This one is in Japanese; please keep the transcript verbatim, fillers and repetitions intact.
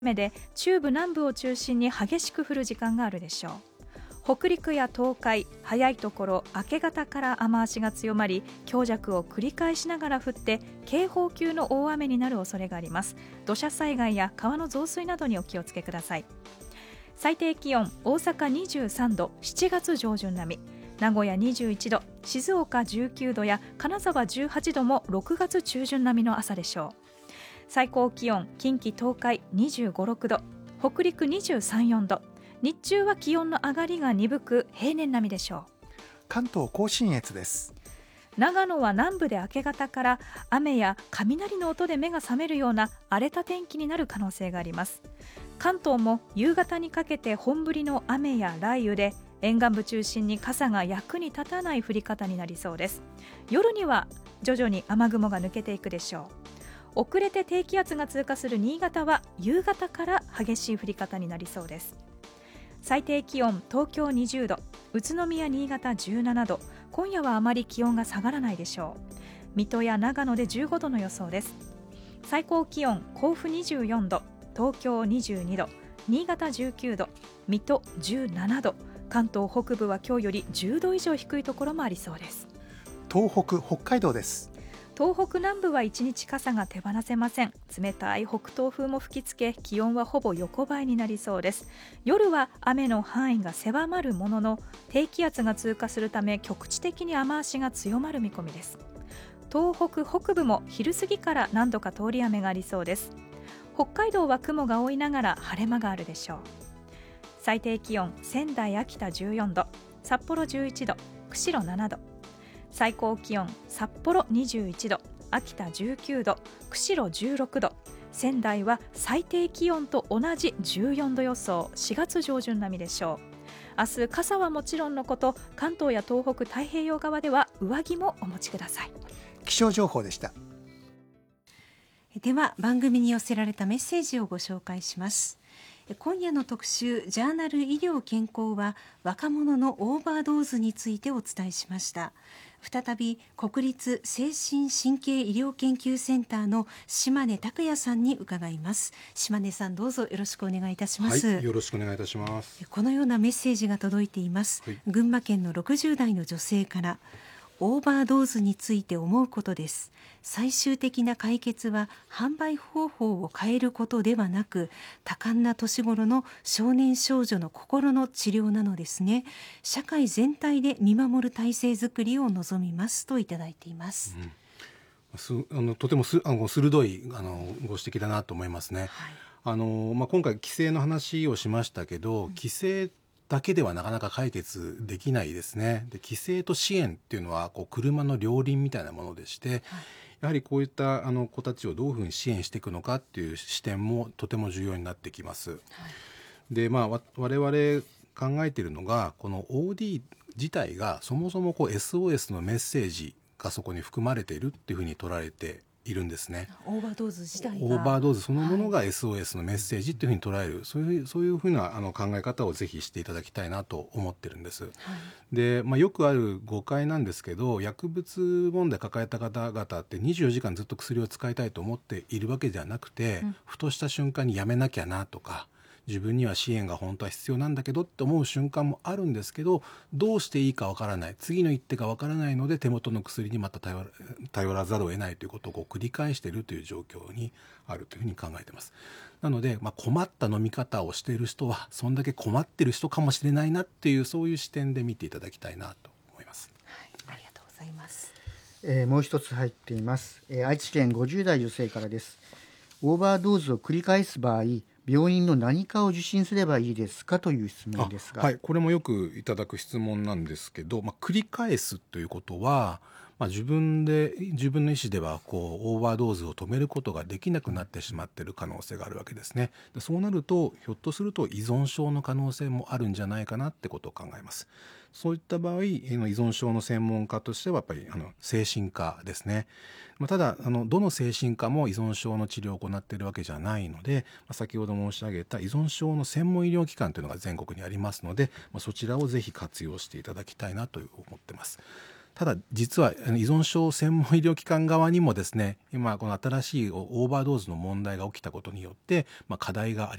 雨で中部南部を中心に激しく降る時間があるでしょう。北陸や東海、早いところ明け方から雨足が強まり、強弱を繰り返しながら降って警報級の大雨になる恐れがあります。土砂災害や川の増水などにお気をつけください。最低気温、大阪にじゅうさんど、しちがつ上旬並み、名古屋にじゅういちど、静岡じゅうきゅうどや金沢じゅうはちどもろくがつ中旬並みの朝でしょう。最高気温、近畿東海にじゅうご、ろくど、北陸にじゅうさん、よんど、日中は気温の上がりが鈍く平年並みでしょう。 関東甲信越です。 長野は南部で明け方から雨や雷の音で目が覚めるような荒れた天気になる可能性があります。関東も夕方にかけて本降りの雨や雷雨で、沿岸部中心に傘が役に立たない降り方になりそうです。夜には徐々に雨雲が抜けていくでしょう。遅れて低気圧が通過する新潟は夕方から激しい降り方になりそうです。最低気温、東京にじゅうど、宇都宮、新潟じゅうななど、今夜はあまり気温が下がらないでしょう。水戸や長野でじゅうごどの予想です。最高気温、甲府にじゅうよんど、東京にじゅうにど、新潟じゅうきゅうど、水戸じゅうななど、関東北部は今日よりじゅうど以上低いところもありそうです。 東北、北海道です。 東北南部は一日傘が手放せません。冷たい北東風も吹きつけ、気温はほぼ横ばいになりそうです。夜は雨の範囲が狭まるものの、低気圧が通過するため局地的に雨足が強まる見込みです。東北北部も昼過ぎから何度か通り雨がありそうです。北海道は雲が多いながら晴れ間があるでしょう。最低気温、仙台、秋田じゅうよんど、札幌じゅういちど、釧路ななど、最高気温、札幌にじゅういちど、秋田じゅうきゅうど、釧路じゅうろくど、仙台は最低気温と同じじゅうよんど予想、しがつ上旬並みでしょう。明日、傘はもちろんのこと、関東や東北太平洋側では上着もお持ちください。 気象情報でした。 では番組に寄せられたメッセージをご紹介します。今夜の特集、ジャーナル医療健康は若者のオーバードーズについてお伝えしました。再び国立精神神経医療研究センターの島根拓也さんに伺います。島根さん、どうぞよろしくお願いいたします。 はい、よろしくお願いいたします。 このようなメッセージが届いています、はい、群馬県のろくじゅうだいの女性から、オーバードーズについて思うことです。最終的な解決は販売方法を変えることではなく、多感な年頃の少年少女の心の治療なのですね。社会全体で見守る体制づくりを望みますといただいています。 うん、すあのとてもすあの鋭いあのご指摘だなと思いますね。はい、あのまあ、今回規制の話をしましたけど、うん、規制だけではなかなか解決できないですね。で、規制と支援っていうのはこう車の両輪みたいなものでして、はい、やはりこういったあの子たちをどういうふうに支援していくのかっていう視点もとても重要になってきます。はい、で、まあ、わ我々考えているのが、この オーディー 自体がそもそもこう エスオーエス のメッセージがそこに含まれているっていうふうに取られているんですね。 オーバードーズ自体がオーバードーズそのものが エスオーエス のメッセージっていうふうに捉える、はい、そういう、そういうふうなあの考え方をぜひしていただきたいなと思ってるんです。はい、で、まあ、よくある誤解なんですけど、薬物問題抱えた方々ってにじゅうよじかんずっと薬を使いたいと思っているわけではなくて、うん、ふとした瞬間にやめなきゃなとか、自分には支援が本当は必要なんだけどって思う瞬間もあるんですけど、どうしていいかわからない、次の一手がわからないので手元の薬にまた頼ら、頼らざるを得ないということをこう繰り返しているという状況にあるというふうに考えています。なので、まあ、困った飲み方をしている人はそんだけ困っている人かもしれないなっていう、そういう視点で見ていただきたいなと思います。 はい、ありがとうございます。 えー、もう一つ入っています、えー、愛知県ごじゅうだい女性からです。オーバードーズを繰り返す場合、病院の何かを受診すればいいですかという質問ですが、 はい、これもよくいただく質問なんですけど、まあ、繰り返すということは、まあ、自分で自分の意思ではこうオーバードーズを止めることができなくなってしまっている可能性があるわけですね。でそうなると、ひょっとすると依存症の可能性もあるんじゃないかなってことを考えます。そういった場合、依存症の専門家としてはやっぱりあの精神科ですね。まあ、ただあのどの精神科も依存症の治療を行っているわけじゃないので、まあ、先ほど申し上げた依存症の専門医療機関というのが全国にありますので、まあ、そちらをぜひ活用していただきたいなと思っています。ただ実は依存症専門医療機関側にもですね、今この新しいオーバードーズの問題が起きたことによって、まあ、課題があります。